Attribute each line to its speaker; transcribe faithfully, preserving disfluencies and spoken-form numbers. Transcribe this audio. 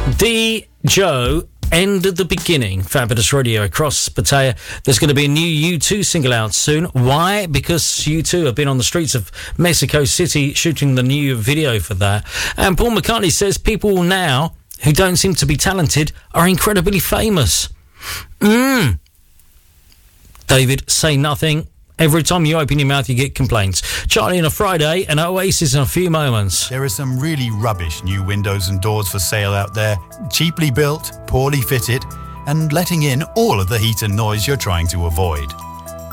Speaker 1: D. Joe, End of the Beginning. Fabulous radio across Pattaya. There's going to be a new U two single out soon. Why? Because U two have been on the streets of Mexico City shooting the new video for that. And Paul McCartney says people now who don't seem to be talented are incredibly famous. Mmm. David, say nothing. Every time you open your mouth, you get complaints. Charlie on a Friday and Oasis in a few moments.
Speaker 2: There are some really rubbish new windows and doors for sale out there. Cheaply built, poorly fitted, and letting in all of the heat and noise you're trying to avoid.